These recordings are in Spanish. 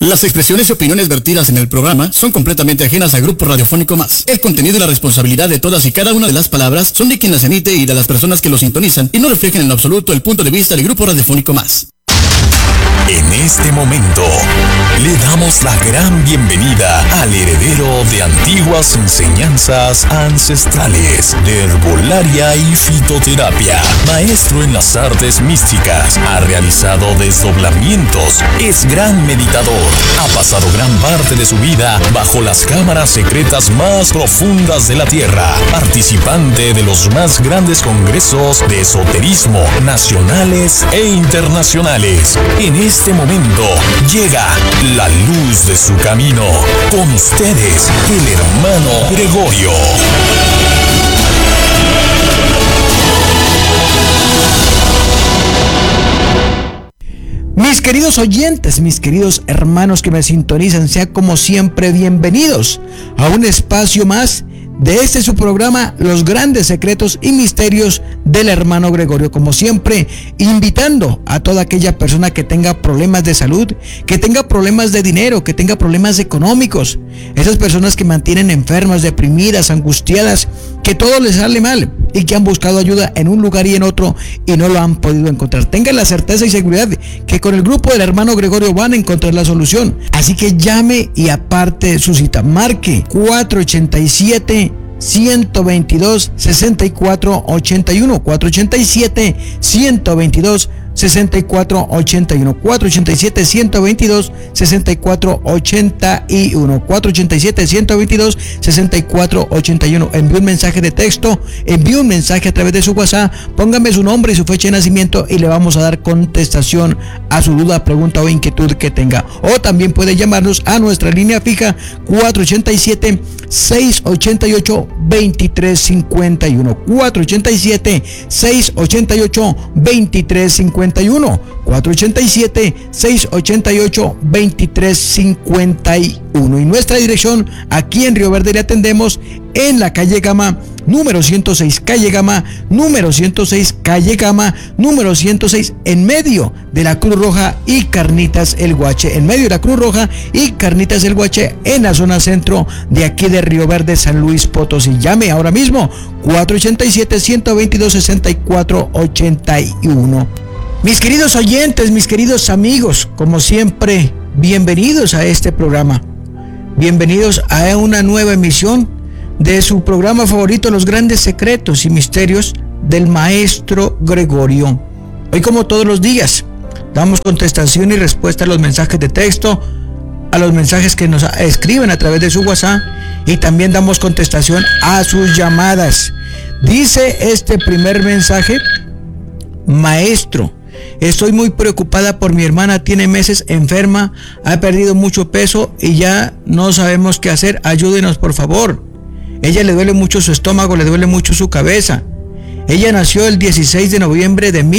Las expresiones y opiniones vertidas en el programa son completamente ajenas al Grupo Radiofónico Más. El contenido y la responsabilidad de todas y cada una de las palabras son de quien las emite y de las personas que lo sintonizan y no reflejan en absoluto el punto de vista del Grupo Radiofónico Más. En este momento, le damos la gran bienvenida al heredero de antiguas enseñanzas ancestrales de herbolaria y fitoterapia, maestro en las artes místicas, ha realizado desdoblamientos, es gran meditador, ha pasado gran parte de su vida bajo las cámaras secretas más profundas de la Tierra, participante de los más grandes congresos de esoterismo nacionales e internacionales. En este momento llega la luz de su camino. Con ustedes, el hermano Gregorio. Mis queridos oyentes, mis queridos hermanos que me sintonizan, sean como siempre bienvenidos a un espacio más de este su programa, Los Grandes Secretos y Misterios del Hermano Gregorio. Como siempre, invitando a toda aquella persona que tenga problemas de salud, que tenga problemas de dinero, que tenga problemas económicos, esas personas que mantienen enfermas, deprimidas, angustiadas, que todo les sale mal y que han buscado ayuda en un lugar y en otro y no lo han podido encontrar. Tengan la certeza y seguridad que con el grupo del Hermano Gregorio van a encontrar la solución. Así que llame y aparte su cita. Marque 487-122-6481, 487-122-6481, 487-122-6481, 487-122-6481. Envíe un mensaje de texto, envíe un mensaje a través de su WhatsApp, póngame su nombre y su fecha de nacimiento y le vamos a dar contestación a su duda, pregunta o inquietud que tenga. O también puede llamarnos a nuestra línea fija 487-688-2351, 487-688-2351, 487-688-2351. Y nuestra dirección aquí en Río Verde le atendemos en la calle Gama número 106, calle Gama número 106, calle Gama número 106, en medio de la Cruz Roja y Carnitas El Guache, en medio de la Cruz Roja y Carnitas El Guache, en la zona centro de aquí de Río Verde, San Luis Potosí. Llame ahora mismo 487-122-6481. Mis queridos oyentes, mis queridos amigos, como siempre, bienvenidos a este programa. Bienvenidos a una nueva emisión de su programa favorito, Los Grandes Secretos y Misterios del Maestro Gregorio. Hoy, como todos los días, damos contestación y respuesta a los mensajes de texto, a los mensajes que nos escriben a través de su WhatsApp, y también damos contestación a sus llamadas. Dice este primer mensaje: Maestro, estoy muy preocupada por mi hermana, tiene meses enferma, ha perdido mucho peso y ya no sabemos qué hacer, ayúdenos por favor. Ella le duele mucho su estómago, le duele mucho su cabeza. Ella nació el 16 de noviembre de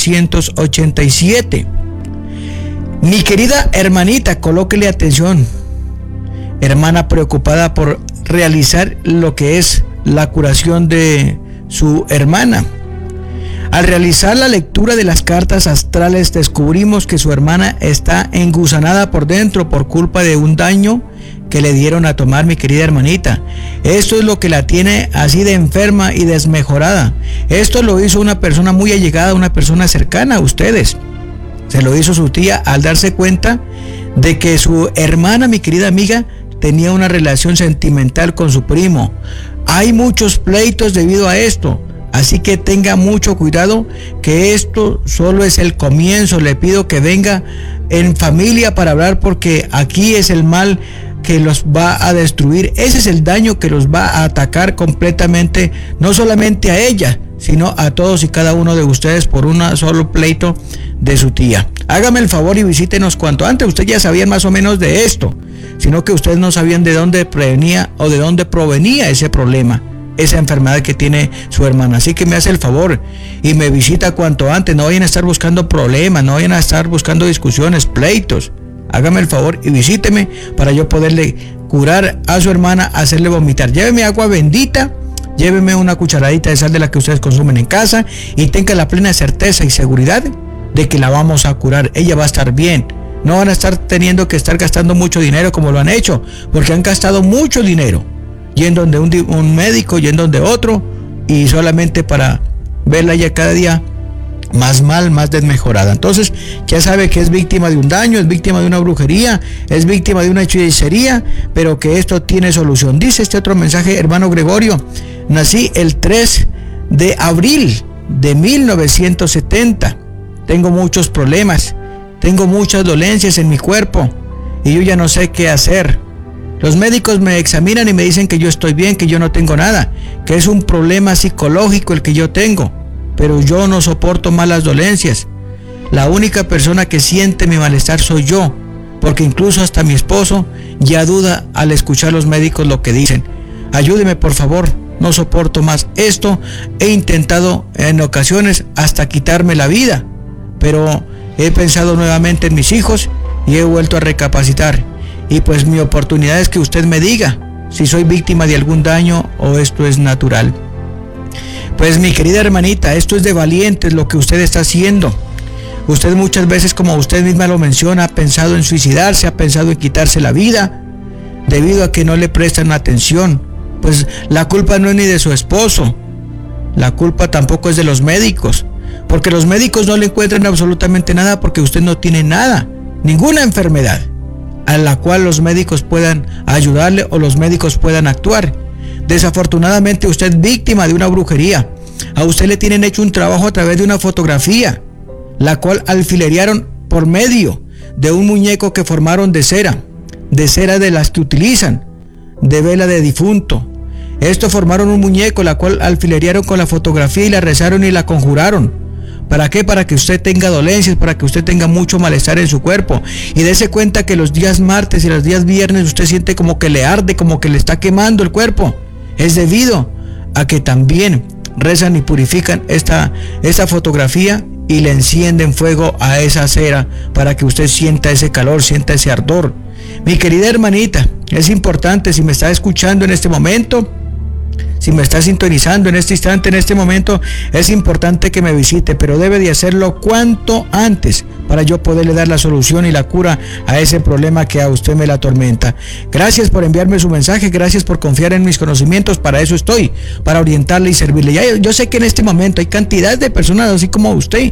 1987. Mi querida hermanita, colóquele atención. Hermana preocupada por realizar lo que es la curación de su hermana. Al realizar la lectura de las cartas astrales, descubrimos que su hermana está engusanada por dentro por culpa de un daño que le dieron a tomar, mi querida hermanita. Esto es lo que la tiene así de enferma y desmejorada. Esto lo hizo una persona muy allegada, una persona cercana a ustedes. Se lo hizo su tía al darse cuenta de que su hermana, mi querida amiga, tenía una relación sentimental con su primo. Hay muchos pleitos debido a esto. Así que tenga mucho cuidado, que esto solo es el comienzo. Le pido que venga en familia para hablar, porque aquí es el mal que los va a destruir. Ese es el daño que los va a atacar completamente, no solamente a ella, sino a todos y cada uno de ustedes por un solo pleito de su tía. Hágame el favor y visítenos cuanto antes. Ustedes ya sabían más o menos de esto, sino que ustedes no sabían de dónde prevenía o de dónde provenía ese problema, esa enfermedad que tiene su hermana. Así que me hace el favor y me visita cuanto antes. No vayan a estar buscando problemas, no vayan a estar buscando discusiones, pleitos. Hágame el favor y visíteme para yo poderle curar a su hermana, hacerle vomitar. Lléveme agua bendita, lléveme una cucharadita de sal de la que ustedes consumen en casa, y tenga la plena certeza y seguridad de que la vamos a curar. Ella va a estar bien, No van a estar teniendo que estar gastando mucho dinero como lo han hecho, porque han gastado mucho dinero yendo de un médico, yendo de otro, y solamente para verla ya cada día más mal, más desmejorada. Entonces ya sabe que es víctima de un daño, es víctima de una brujería, es víctima de una hechicería, pero que esto tiene solución. Dice este otro mensaje, hermano Gregorio: nací el 3 de abril de 1970. Tengo muchos problemas, tengo muchas dolencias en mi cuerpo y yo ya no sé qué hacer. Los médicos me examinan y me dicen que yo estoy bien, que yo no tengo nada, que es un problema psicológico el que yo tengo, pero yo no soporto más las dolencias. La única persona que siente mi malestar soy yo, porque incluso hasta mi esposo ya duda al escuchar los médicos lo que dicen. Ayúdeme, por favor, no soporto más esto. He intentado en ocasiones hasta quitarme la vida, pero he pensado nuevamente en mis hijos y he vuelto a recapacitar. Y pues mi oportunidad es que usted me diga si soy víctima de algún daño o esto es natural. Pues mi querida hermanita, esto es de valientes lo que usted está haciendo. Usted muchas veces, como usted misma lo menciona, ha pensado en suicidarse, ha pensado en quitarse la vida, debido a que no le prestan atención. Pues la culpa no es ni de su esposo, la culpa tampoco es de los médicos, porque los médicos no le encuentran absolutamente nada, porque usted no tiene nada, ninguna enfermedad a la cual los médicos puedan ayudarle o los médicos puedan actuar. Desafortunadamente usted es víctima de una brujería. A usted le tienen hecho un trabajo a través de una fotografía, la cual alfilerearon por medio de un muñeco que formaron de cera de las que utilizan, de vela de difunto. Esto formaron un muñeco, la cual alfilerearon con la fotografía y la rezaron y la conjuraron. ¿Para qué? Para que usted tenga dolencias, para que usted tenga mucho malestar en su cuerpo. Y dése cuenta que los días martes y los días viernes usted siente como que le arde, como que le está quemando el cuerpo. Es debido a que también rezan y purifican esta fotografía y le encienden fuego a esa cera para que usted sienta ese calor, sienta ese ardor. Mi querida hermanita, es importante, si me está escuchando en este momento, si me está sintonizando en este instante, en este momento, es importante que me visite, pero debe de hacerlo cuanto antes para yo poderle dar la solución y la cura a ese problema que a usted me la atormenta. Gracias por enviarme su mensaje, gracias por confiar en mis conocimientos, para eso estoy, para orientarle y servirle. Yo sé que en este momento hay cantidad de personas así como usted,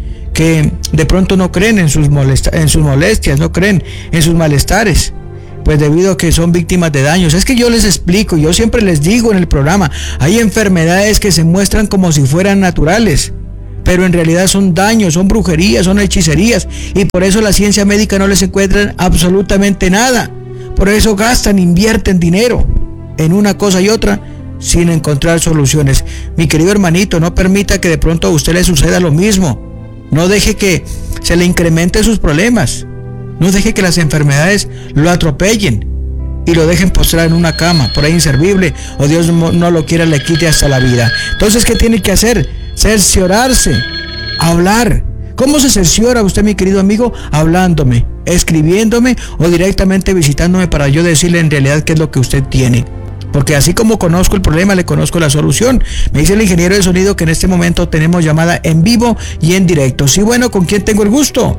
que de pronto no creen en sus molestias, no creen en sus malestares, pues debido a que son víctimas de daños. Es que yo les explico, yo siempre les digo en el programa, hay enfermedades que se muestran como si fueran naturales, pero en realidad son daños, son brujerías, son hechicerías, y por eso la ciencia médica no les encuentra absolutamente nada. Por eso gastan, invierten dinero en una cosa y otra sin encontrar soluciones. Mi querido hermanito, no permita que de pronto a usted le suceda lo mismo. No deje que se le incrementen sus problemas. No deje que las enfermedades lo atropellen y lo dejen postrado en una cama, por ahí inservible, o Dios no lo quiera, le quite hasta la vida. Entonces, ¿qué tiene que hacer? Cerciorarse, hablar. ¿Cómo se cerciora usted, mi querido amigo? Hablándome, escribiéndome o directamente visitándome para yo decirle en realidad qué es lo que usted tiene. Porque así como conozco el problema, le conozco la solución. Me dice el ingeniero de sonido que en este momento tenemos llamada en vivo y en directo. Sí, bueno, ¿con quién tengo el gusto?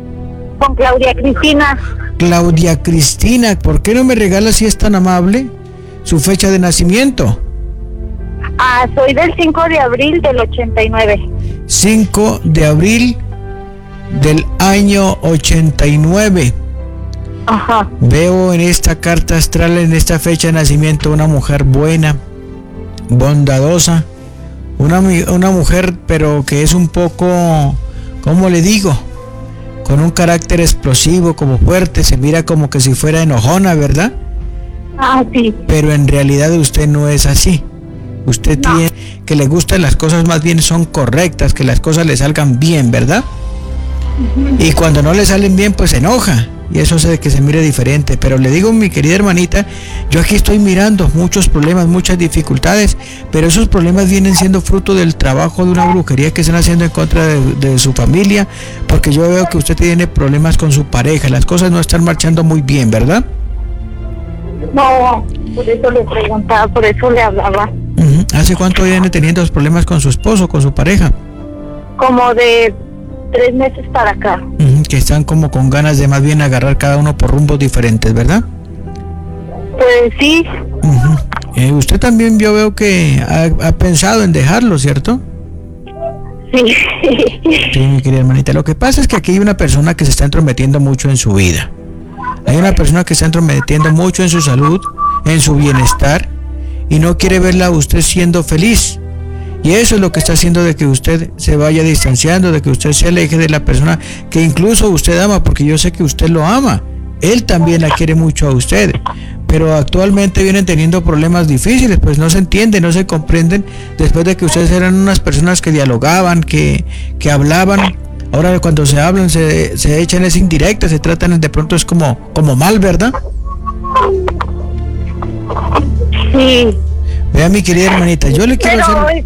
Con Claudia Cristina. Claudia Cristina, ¿por qué no me regala, si es tan amable, su fecha de nacimiento? Soy del 5 de abril del 89. 5 de abril del año 89. Ajá. Veo en esta carta astral, en esta fecha de nacimiento, una mujer buena, bondadosa, una mujer pero que es un poco, ¿cómo le digo?, con un carácter explosivo, como fuerte, se mira como que si fuera enojona, ¿verdad? Sí. Pero en realidad usted no es así. Usted no. Tiene que le gustan las cosas, más bien son correctas, que las cosas le salgan bien, ¿verdad? Uh-huh. Y cuando no le salen bien, pues se enoja. Y eso hace que se mire diferente. Pero le digo, mi querida hermanita, yo aquí estoy mirando muchos problemas, muchas dificultades, pero esos problemas vienen siendo fruto del trabajo de una brujería que están haciendo en contra de su familia, porque yo veo que usted tiene problemas con su pareja, las cosas no están marchando muy bien, ¿verdad? No, por eso le preguntaba, por eso le hablaba. Uh-huh. ¿Hace cuánto viene teniendo los problemas con su esposo, con su pareja? Como de 3 meses para acá. Uh-huh. que están como con ganas de más bien agarrar cada uno por rumbos diferentes, ¿verdad? Pues sí. Usted también, yo veo que ha pensado en dejarlo, ¿cierto? Sí. Sí, mi querida hermanita. Lo que pasa es que aquí hay una persona que se está entrometiendo mucho en su vida. Hay una persona que se está entrometiendo mucho en su salud, en su bienestar, y no quiere verla a usted siendo feliz. Y eso es lo que está haciendo de que usted se vaya distanciando, de que usted se aleje de la persona que incluso usted ama, porque yo sé que usted lo ama. Él también la quiere mucho a usted, pero actualmente vienen teniendo problemas difíciles, pues no se entienden, no se comprenden, después de que ustedes eran unas personas que dialogaban, que hablaban. Ahora cuando se hablan se echan es indirectas, se tratan de pronto es como mal, ¿verdad? Sí. Vea, mi querida hermanita, yo le quiero hacer...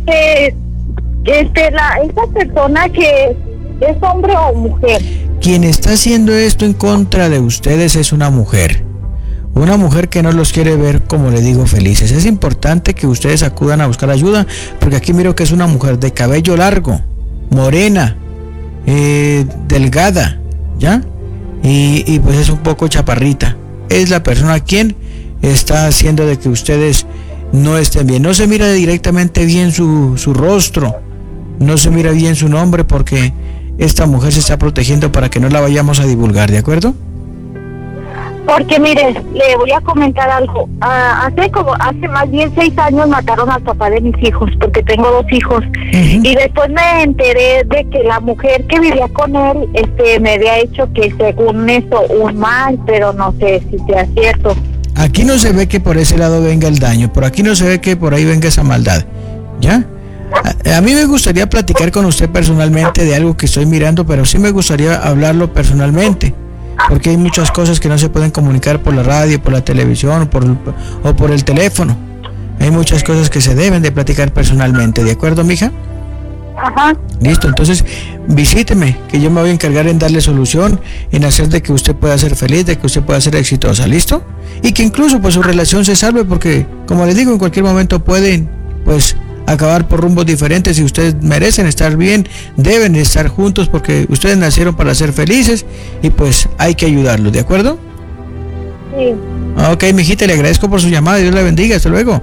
esa persona que es hombre o mujer. Quien está haciendo esto en contra de ustedes es una mujer que no los quiere ver, como le digo, felices. Es importante que ustedes acudan a buscar ayuda, porque aquí miro que es una mujer de cabello largo, morena, delgada, ¿ya? Y pues es un poco chaparrita. Es la persona quien está haciendo de que ustedes no estén bien. No se mira directamente bien su rostro, no se mira bien su nombre, porque esta mujer se está protegiendo para que no la vayamos a divulgar, ¿de acuerdo? Porque mire, le voy a comentar algo. Hace más bien 6 años mataron al papá de mis hijos, porque tengo 2 hijos. Y después me enteré de que la mujer que vivía con él, me había hecho que según eso un mal, pero no sé si sea cierto. Aquí no se ve que por ese lado venga el daño, por aquí no se ve que por ahí venga esa maldad, ¿ya? A mí me gustaría platicar con usted personalmente de algo que estoy mirando, pero sí me gustaría hablarlo personalmente, porque hay muchas cosas que no se pueden comunicar por la radio, por la televisión o por el teléfono. Hay muchas cosas que se deben de platicar personalmente, ¿de acuerdo, mija? Ajá. Listo, entonces visíteme, que yo me voy a encargar en darle solución, en hacer de que usted pueda ser feliz, de que usted pueda ser exitosa, ¿listo? Y que incluso pues su relación se salve, porque como les digo, en cualquier momento pueden pues acabar por rumbos diferentes y ustedes merecen estar bien, deben estar juntos porque ustedes nacieron para ser felices y pues hay que ayudarlos, ¿de acuerdo? Sí. Ok, mijita, le agradezco por su llamada, Dios la bendiga, hasta luego.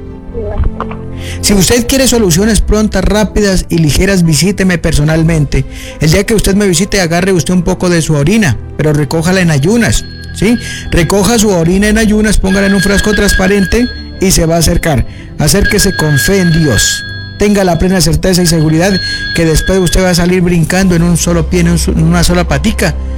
Si usted quiere soluciones prontas, rápidas y ligeras, visíteme personalmente. El día que usted me visite, agarre usted un poco de su orina, pero recójala en ayunas, ¿sí? Recoja su orina en ayunas, póngala en un frasco transparente y se va a acercar. Acérquese con fe en Dios. Tenga la plena certeza y seguridad que después usted va a salir brincando en un solo pie, en una sola patica,